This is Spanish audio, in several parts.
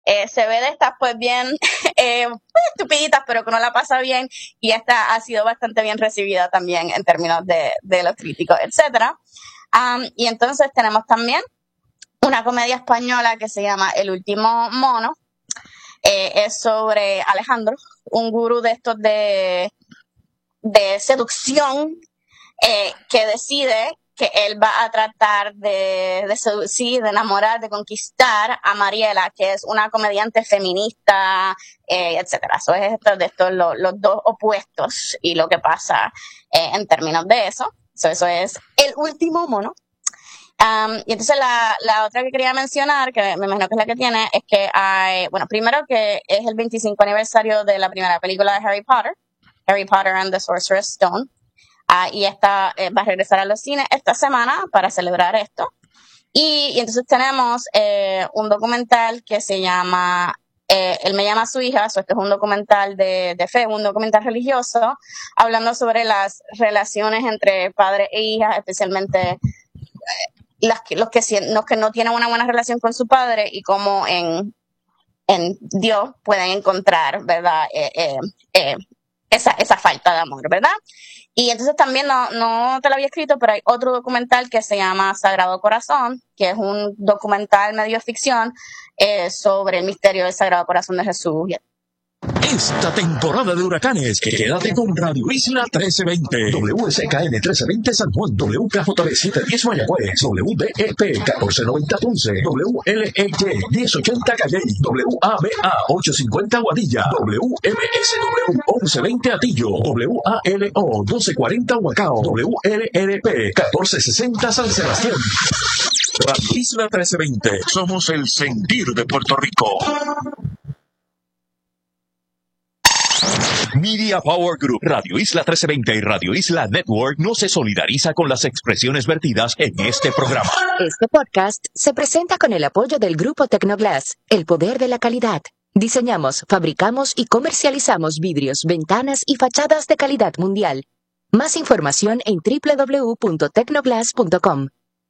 Se ve de estas pues bien estupiditas, pero que uno la pasa bien, y esta ha sido bastante bien recibida también en términos de los críticos, etcétera. Y entonces tenemos también una comedia española que se llama El último mono. Es sobre Alejandro, un gurú de estos de seducción, que decide que él va a tratar de seducir, de enamorar, de conquistar a Mariela, que es una comediante feminista, etcétera. Eso es los dos opuestos y lo que pasa en términos de eso. Eso es El último mono. Y entonces la otra que quería mencionar, que me imagino que es la que tiene, es que hay, bueno, primero que es el 25 aniversario de la primera película de Harry Potter and the Sorcerer's Stone. Y esta va a regresar a los cines esta semana para celebrar esto. Y entonces tenemos un documental que se llama Él me llama a su hija. Esto es un documental de fe, un documental religioso, hablando sobre las relaciones entre padre e hija, especialmente los que no tienen una buena relación con su padre, y cómo en Dios pueden encontrar, ¿verdad? Esa falta de amor, ¿verdad? Y entonces también no te lo había escrito, pero hay otro documental que se llama Sagrado Corazón, que es un documental medio ficción sobre el misterio del Sagrado Corazón de Jesús. Esta temporada de huracanes, quédate con Radio Isla 1320, WSKN 1320 San Juan, WKJB 710 Mayagüez, WDEP 1490 Ponce, WLEY 1080 Calley, WABA 850 Guadilla, WMSW 1120 Atillo, WALO 1240 Huacao, WLRP 1460 San Sebastián. Radio Isla 1320, somos el sentir de Puerto Rico. Media Power Group, Radio Isla 1320 y Radio Isla Network no se solidariza con las expresiones vertidas en este programa. Este podcast se presenta con el apoyo del Grupo Tecnoglass, el poder de la calidad. Diseñamos, fabricamos y comercializamos vidrios, ventanas y fachadas de calidad mundial. Más información en www.tecnoglass.com.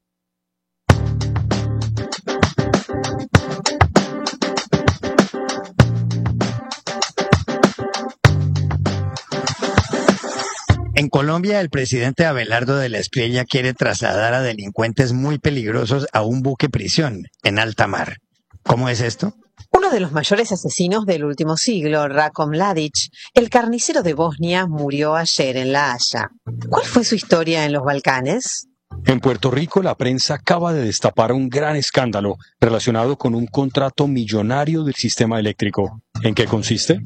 En Colombia, el presidente Abelardo de la Espriella quiere trasladar a delincuentes muy peligrosos a un buque prisión en alta mar. ¿Cómo es esto? Uno de los mayores asesinos del último siglo, Ratko Mladic, el carnicero de Bosnia, murió ayer en La Haya. ¿Cuál fue su historia en los Balcanes? En Puerto Rico, la prensa acaba de destapar un gran escándalo relacionado con un contrato millonario del sistema eléctrico. ¿En qué consiste?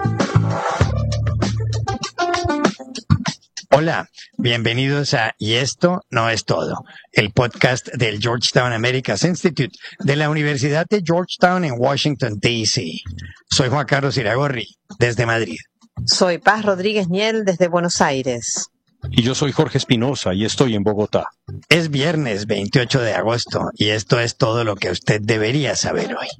Hola, bienvenidos a Y esto no es todo, el podcast del Georgetown Americas Institute de la Universidad de Georgetown en Washington, D.C. Soy Juan Carlos Iragorri, desde Madrid. Soy Paz Rodríguez Niel, desde Buenos Aires. Y yo soy Jorge Espinosa y estoy en Bogotá. Es viernes 28 de agosto y esto es todo lo que usted debería saber hoy.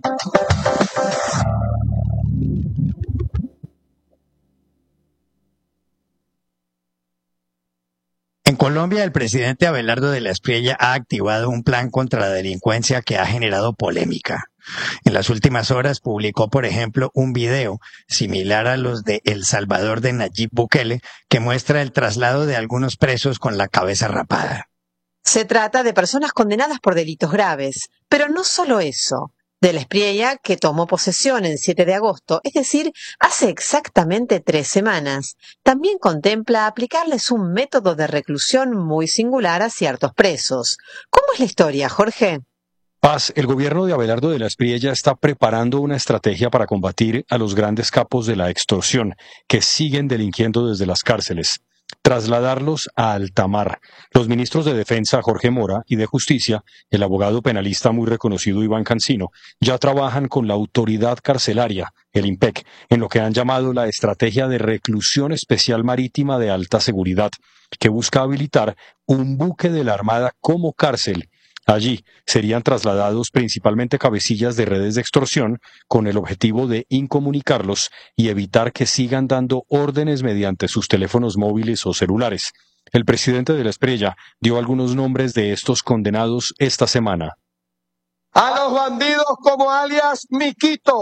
En Colombia, el presidente Abelardo de la Espriella ha activado un plan contra la delincuencia que ha generado polémica. En las últimas horas publicó, por ejemplo, un video similar a los de El Salvador de Nayib Bukele, que muestra el traslado de algunos presos con la cabeza rapada. Se trata de personas condenadas por delitos graves, pero no solo eso. De la Espriella, que tomó posesión el 7 de agosto, es decir, hace exactamente 3 semanas, también contempla aplicarles un método de reclusión muy singular a ciertos presos. ¿Cómo es la historia, Jorge? Paz, el gobierno de Abelardo de la Espriella está preparando una estrategia para combatir a los grandes capos de la extorsión que siguen delinquiendo desde las cárceles. Trasladarlos a alta mar. Los ministros de Defensa, Jorge Mora, y de Justicia, el abogado penalista muy reconocido Iván Cancino, ya trabajan con la autoridad carcelaria, el IMPEC, en lo que han llamado la Estrategia de Reclusión Especial Marítima de Alta Seguridad, que busca habilitar un buque de la Armada como cárcel. Allí serían trasladados principalmente cabecillas de redes de extorsión con el objetivo de incomunicarlos y evitar que sigan dando órdenes mediante sus teléfonos móviles o celulares. El presidente de la Espriella dio algunos nombres de estos condenados esta semana. A los bandidos como alias Miquito.